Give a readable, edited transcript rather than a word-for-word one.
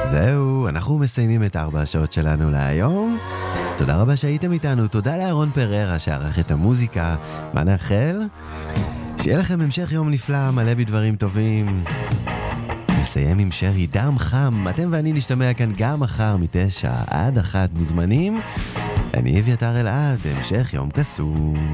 זהו, אנחנו מסיימים את 4 השעות שלנו להיום. תודה רבה שהייתם איתנו, תודה לאהרון פררה שערך את המוזיקה. מה נאחל? שיהיה לכם המשך יום נפלא, מלא בדברים טובים. נסיים עם שרי דם חם. אתם ואני נשתמע כאן גם מחר 9 עד 1 מוזמנים. אני אביתר אלעד, המשך יום קסום.